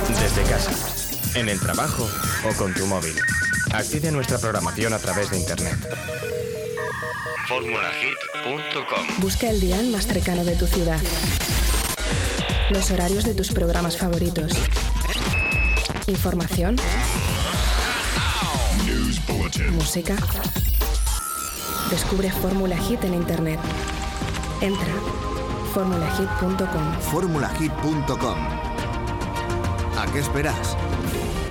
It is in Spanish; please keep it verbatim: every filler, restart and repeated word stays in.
Desde casa, en el trabajo o con tu móvil. Accede a nuestra programación a través de internet. Fórmula Hit punto com. Busca el dial más cercano de tu ciudad. Los horarios de tus programas favoritos. Información. Música. Descubre Fórmula Hit en internet. Entra. Fórmula Hit punto com. Fórmula Hit punto com. ¿A qué esperas?